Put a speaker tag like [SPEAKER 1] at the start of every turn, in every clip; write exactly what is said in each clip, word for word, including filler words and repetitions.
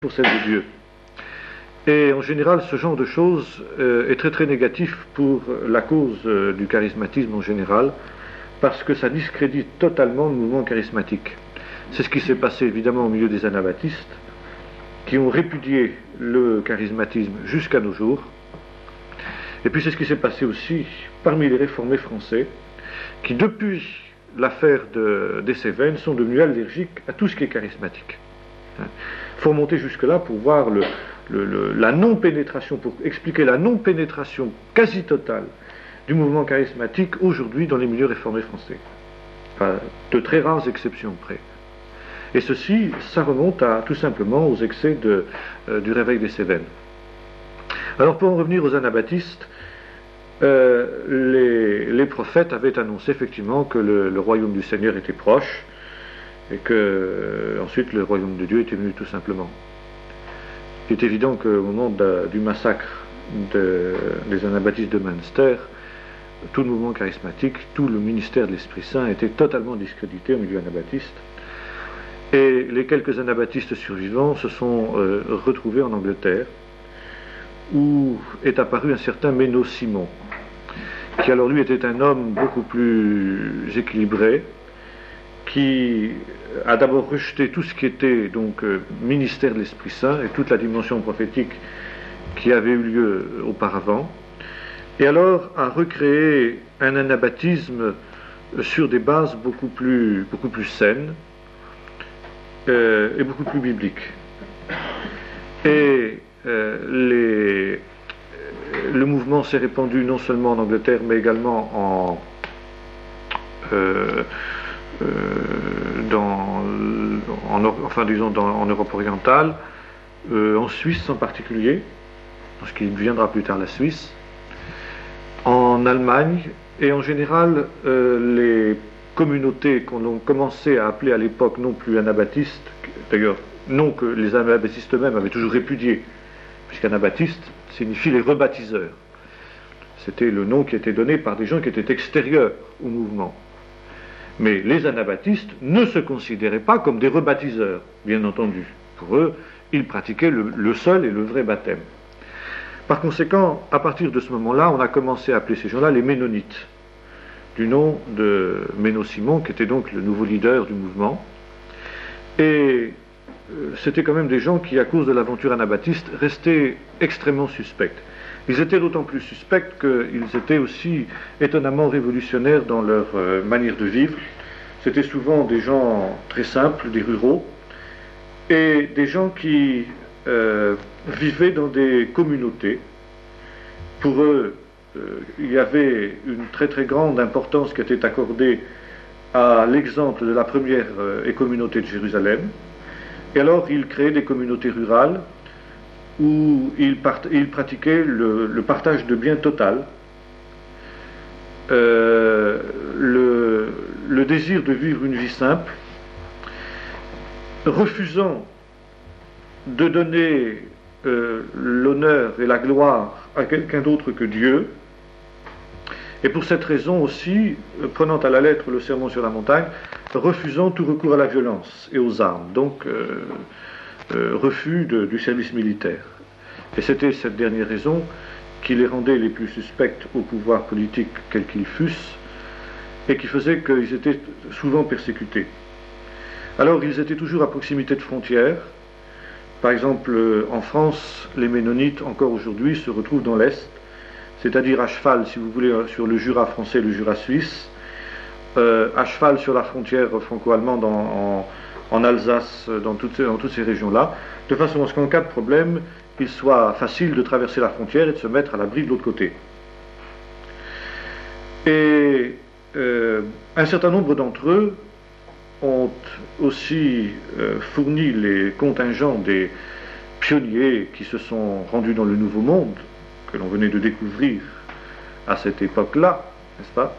[SPEAKER 1] pour celle de Dieu. Et en général, ce genre de choses euh, est très très négatif pour la cause euh, du charismatisme en général, parce que ça discrédite totalement le mouvement charismatique. C'est ce qui s'est passé évidemment au milieu des anabaptistes, qui ont répudié le charismatisme jusqu'à nos jours. Et puis c'est ce qui s'est passé aussi parmi les réformés français, qui depuis l'affaire de, des Cévennes sont devenus allergiques à tout ce qui est charismatique. Il faut remonter jusque-là pour voir le, le, le, la non-pénétration, pour expliquer la non-pénétration quasi totale du mouvement charismatique aujourd'hui dans les milieux réformés français. Enfin, de très rares exceptions près. Et ceci, ça remonte à, tout simplement aux excès de, euh, du réveil des Cévennes. Alors pour en revenir aux anabaptistes, euh, les, les prophètes avaient annoncé effectivement que le, le royaume du Seigneur était proche, et que euh, ensuite le royaume de Dieu était venu tout simplement. Il est évident qu'au moment de, du massacre de, des anabaptistes de Münster, tout le mouvement charismatique, tout le ministère de l'Esprit Saint était totalement discrédité au milieu anabaptiste. Et les quelques anabaptistes survivants se sont euh, retrouvés en Angleterre, où est apparu un certain Menno Simon, qui alors lui était un homme beaucoup plus équilibré, qui a d'abord rejeté tout ce qui était donc euh, ministère de l'Esprit Saint et toute la dimension prophétique qui avait eu lieu auparavant, et alors a recréé un anabaptisme sur des bases beaucoup plus, beaucoup plus saines euh, et beaucoup plus bibliques. Et euh, les, le mouvement s'est répandu non seulement en Angleterre, mais également en euh, Euh, dans, en, enfin disons dans, en Europe orientale, euh, en Suisse en particulier, ce qui deviendra plus tard la Suisse, en Allemagne, et en général euh, les communautés qu'on a commencé à appeler à l'époque non plus anabaptistes, d'ailleurs non que les anabaptistes eux-mêmes avaient toujours répudié, puisqu'anabaptiste signifie les rebaptiseurs. C'était le nom qui était donné par des gens qui étaient extérieurs au mouvement. Mais les anabaptistes ne se considéraient pas comme des rebaptiseurs, bien entendu. Pour eux, ils pratiquaient le, le seul et le vrai baptême. Par conséquent, à partir de ce moment-là, on a commencé à appeler ces gens-là les Ménonites, du nom de Menno Simon, qui était donc le nouveau leader du mouvement. Et euh, c'était quand même des gens qui, à cause de l'aventure anabaptiste, restaient extrêmement suspects. Ils étaient d'autant plus suspects qu'ils étaient aussi étonnamment révolutionnaires dans leur euh, manière de vivre. C'était souvent des gens très simples, des ruraux, et des gens qui euh, vivaient dans des communautés. Pour eux, euh, il y avait une très très grande importance qui était accordée à l'exemple de la première euh, communauté de Jérusalem. Et alors, ils créaient des communautés rurales, où ils, ils pratiquaient le, le partage de biens total, euh, le, le désir de vivre une vie simple, refusant de donner euh, l'honneur et la gloire à quelqu'un d'autre que Dieu, et pour cette raison aussi, euh, prenant à la lettre le sermon sur la montagne, refusant tout recours à la violence et aux armes, donc euh, Euh, refus de, du service militaire. Et c'était cette dernière raison qui les rendait les plus suspects au pouvoir politique, quels qu'ils fussent, et qui faisait qu'ils étaient souvent persécutés. Alors ils étaient toujours à proximité de frontières. Par exemple, en France, les Ménonites, encore aujourd'hui, se retrouvent dans l'Est, c'est-à-dire à cheval, si vous voulez, sur le Jura français et le Jura suisse, euh, à cheval sur la frontière franco-allemande en, en en Alsace, dans toutes, ces, dans toutes ces régions-là, de façon à ce qu'en cas de problème, il soit facile de traverser la frontière et de se mettre à l'abri de l'autre côté. Et euh, un certain nombre d'entre eux ont aussi euh, fourni les contingents des pionniers qui se sont rendus dans le Nouveau Monde, que l'on venait de découvrir à cette époque-là, n'est-ce pas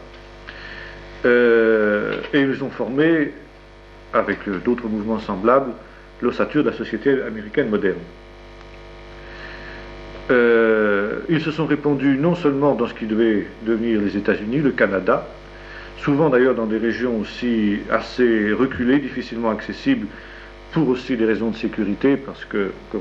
[SPEAKER 1] euh, et ils ont formé avec d'autres mouvements semblables, l'ossature de la société américaine moderne. Euh, ils se sont répandus non seulement dans ce qui devait devenir les États-Unis, le Canada, souvent d'ailleurs dans des régions aussi assez reculées, difficilement accessibles pour aussi des raisons de sécurité, parce que,